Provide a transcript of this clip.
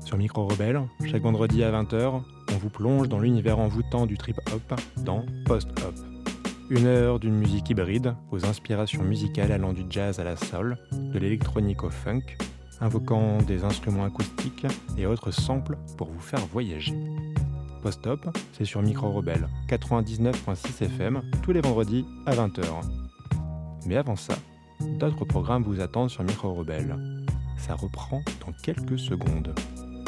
Sur Micro Rebelle, chaque vendredi à 20h, on vous plonge dans l'univers envoûtant du trip-hop dans Post-Hop. Une heure d'une musique hybride, aux inspirations musicales allant du jazz à la soul, de l'électronique au funk, invoquant des instruments acoustiques et autres samples pour vous faire voyager. Post-Hop, c'est sur Micro Rebelle, 99.6 FM, tous les vendredis à 20h. Mais avant ça, d'autres programmes vous attendent sur Micro Rebelle. Ça reprend dans quelques secondes.